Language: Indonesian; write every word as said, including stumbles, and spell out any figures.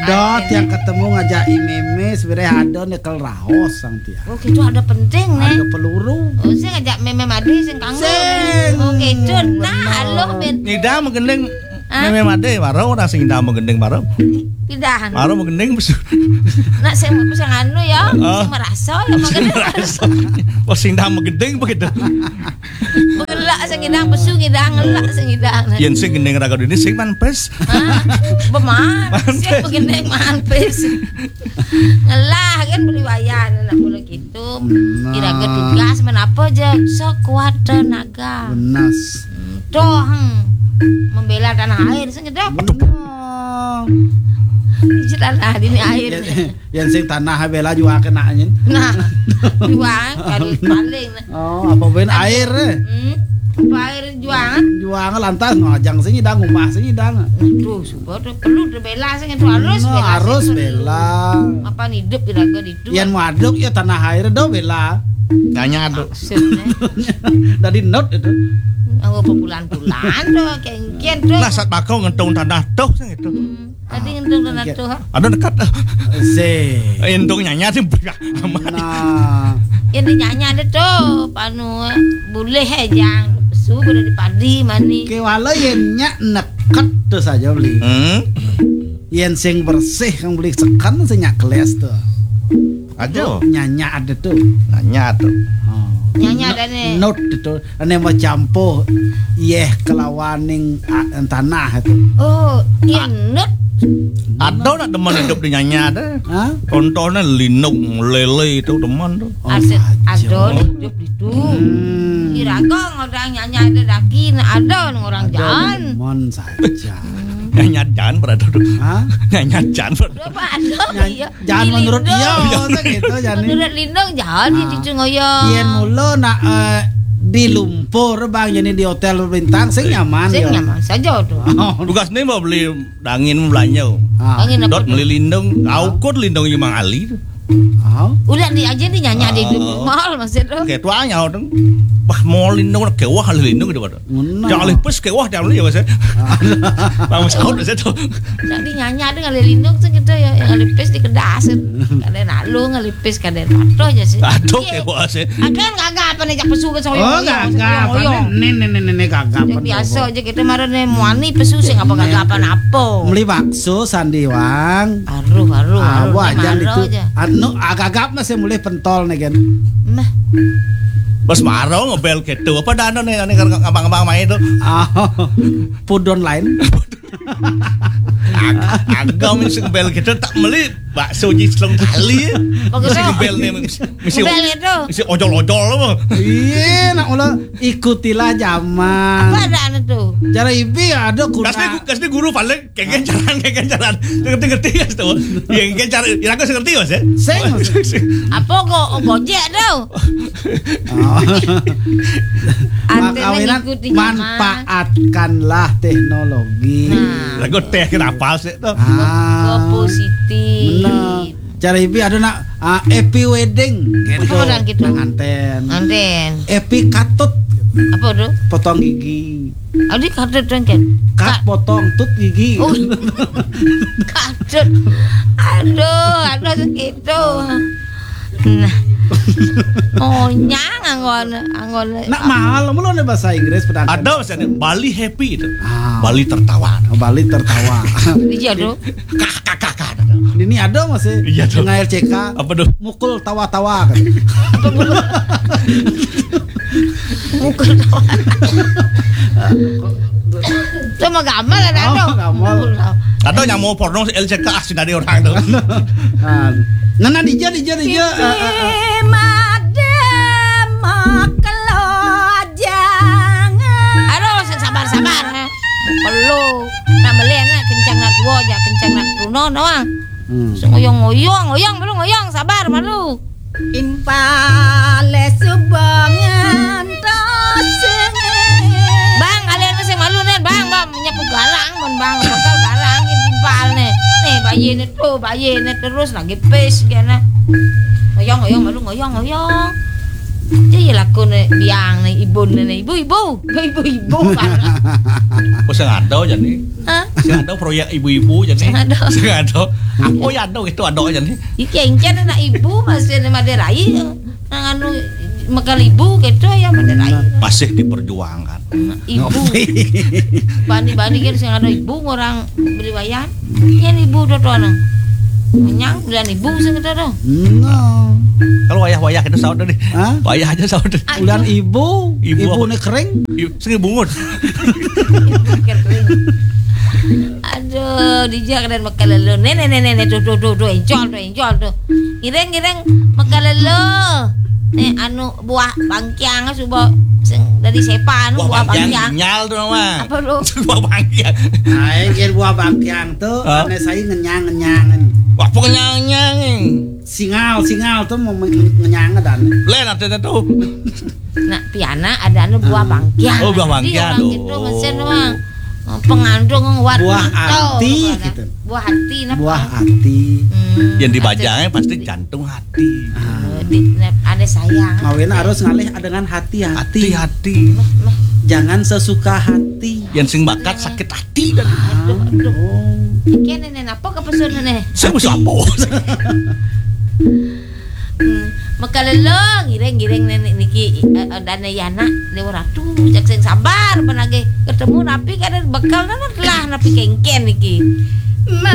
ada tiang ketemu ngajak meme sebenarnya ada nyekel raos sang tiang. Oh gitu ada penting nih. Ada peluru. Oh saya ngajak meme made sing kangen. Oh gitu nah halo ben. Nida menggendeng meme made baro ora sing nida menggendeng baro. Pindahan. Baro menggendeng besu. Nak sing sing anu ya, sing merasa ya menggendeng. Wah sing nida menggendeng begitu. Ngelak sing ngidang pesu ngidang ngelak sing ngidang. Yen sing gendeng ra kadene sing manpes. Hah? Beman. Sing begendeng manpes. Ngelah kan beli wayan anak mulu gitu. Kira-kira tugas menapa aja sok kuat tenaga. Benas. Toh membela tanah air sing ngedok. Di tanah ini air. Yang sing tanah bela juga kena anjen. Nah, juang kali paling. Oh, apa ben air eh? Hmm. Apa air juang? Juang lantas ngajang sing ngidang ngumah sing ngidang. Aduh, supaya perlu bela sing itu harus No, bela. harus bela. Apa hidup iraga itu? Yang maduk ya tanah air do bela. Tanya aduk. Dari not itu. Oh, bulan-bulan doh, kengkian doh. Lah saat bakau ngentung tanah doh sing itu. Tadi ngentung tanah doh. Ada dekat. Se. Entung nyanya sih. Nah. Yang dinyanyi ada tuh, panu boleh aja. Pesu udah di padi mani. Ke wala yen nya neket tuh saja beli. Hmm. Yen sing bersih kang beli sekan sing nya keles tuh. Aja. Nyanya ada tuh. Nanya tuh. Oh. Nyanyi ada nih. Not itu, ane mau campur, yeh kelawaning tanah itu. Oh, iya not. Ada nak teman hidup di nyanya ada. Hah? Contohnya linung lele itu teman tuh. Aset ada hidup itu. Hmm. Iraga orang nyanyi ada daging ada orang jalan. Mon saja. Nyanya jangan berada tuh. Hah? Nyanya jangan berada. Coba ada ya. Jangan menurut dia, gitu jangan. Menurut Lindung jangan di Cungoyo. Yen mulo nak eh, di lumpur bang jadi di hotel bintang sing nyaman Sing ya. nyaman saja tuh. Tugas nih mau beli dangin belanja. Ah. Angin apa? Dot beli lindung, aukut lindung yang Mang Ali tuh. Oh. Udah di aja di nyanyi di mall maksud Kayak tuanya tuh. Bah mau lindung nak kewah lindung gitu pada. Nah. Jangan lipus kewah jangan ya mas. Bang sahut saya tuh. Jadi nyanyi ada ngalilindung sih gitu ya, yang ngalipis di kedas. Kadang nalu ngalipis kadang patuh aja sih. Aduh kewah sih. Akan kagak apa nih jak pesu ke soyo. Oh gagap, nenek nenek nenek gagap. Biasa aja kita marah nih muani pesu sih apa kagak apa-apa. Beli bakso sandiwang. Aruh aruh. Aduh aja itu. Anu agak-agak masih mulai pentol nih kan. Mah. Bos marah ngebel gitu. Apa dana nih ane ngambang-ngambang main itu. Oh, pudon lain. Agak mesti ngebel gitu tak beli bakso jislong kali. Mesti ngebel nih mesti. Ngebel itu. Mesti ojol-ojol loh. Iya, nak ulah ikutilah zaman. Apa ada anu tuh? Cara ibi ada guna. Kasih kasih guru paling kengken jalan kengken jalan. Ngerti-ngerti ya tuh. Yang kengken cara iraga ngerti Mas ya. Sing. Apa kok gojek tuh? Makawinan manfaatkanlah teknologi. Nah, lagu teh kenapa sih tuh? Ke positif. Bener. Cara ibi ada nak uh, epi wedding gitu. Apa orang gitu? Anten. Anten. Epi katut. Apa tuh? Potong gigi. Adik katut dong kan? Kat potong tut gigi. Oh, katut. Aduh, aduh segitu. Nah. Oh, nyang anggon anggon. Nak mahal mulu nih bahasa Inggris pedang. Ada Mas Bali happy itu. Ah. Bali tertawa. Oh, Bali tertawa. Iya tuh. Kakak kakak. Ini ada masih. Iya, tuh. Dengan R C K. Apa tuh? Mukul tawa-tawa kan. Apa mulu? Mukul tawa. Sama gamal ada Oh, gamal. Ada yang mau porno L C K asli dari orang tuh. Nah, nana dija dija dija. Aduh, sabar-sabar. Perlu. Nak beli nak kencang nak tua aja, kencang nak Bruno doang. Ngoyong-ngoyong, ngoyong belum ngoyong, sabar malu. Impale subangan tosenge. Bang, kalian masih malu nih, Bang, Bang, menyapu garang, Bang, Bang, bakal garang impal nih. Nih, bayi ini tuh, bayi ini terus lagi pes gana. Ngoyong, ngoyong, malu ngoyong, ngoyong. Jadi lakone biang nih ibu nih ibu-ibu, ibu-ibu kan. Oh sing ada jane. Hah? Sing ada proyek ibu-ibu jane. Sing ada. Sing ada. Apa ya ada itu ada jane. Iki encen anak ibu masih ada Maderai. Nang anu mekal ibu gitu ya Maderai. Masih diperjuangkan. Ibu. Bani-bani kan sing ada ibu orang beli wayan. Yen ibu do nang. Menyang dan ibu sing ada do. No. Kalau wayah-wayah itu saudara deh. Hah? Wayah aja saudara. Ulan ibu, Ibu ibu apa? nih kering. Sing bungut. Aduh, dijak dan makalelo. Nenek nenek nenek tuh tuh tuh tuh enjol tuh enjol tuh. Ireng ireng makalelo. Eh anu buah bangkiang subo sing dari sepa anu buah bangkiang. Nyal tuh mah. Apa lu? Buah bangkiang. Nah, yang buah bangkiang tuh, Hah? aneh saya ngenyang-ngenyangan. Wah pokoknya nyang. Singal, singal tuh mau ngenyang dan. Len ada tuh. Nah, piana ada anu buah bangkiang. Oh, buah bangkiang, Jadi orang gitu oh. ngesen mah. Pengandung war Buah tahu, hati, bukan, gitu. Buah hati napa? Buah hati. Hmm, Yang dibajangnya pasti jantung hati. Eh, di ada sayang. Mawin harus ngalih dengan hati-hati. Hati-hati. Mah, Jangan sesuka hati. Yang sing bakat sakit hati dan aduh aduh. Oh. Iki nenek apa kepesun nenek? saya mesti apa? Hmm, makalelo ngireng-ngireng nenek niki uh, dana yana lewo ratu jak sing sabar penage ketemu napi kada bekal nana telah napi kengken niki. Ma